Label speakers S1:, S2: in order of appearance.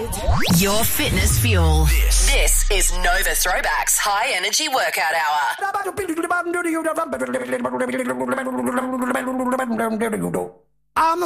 S1: Your fitness fuel. This is Nova Throwback's High Energy Workout Hour.
S2: I'm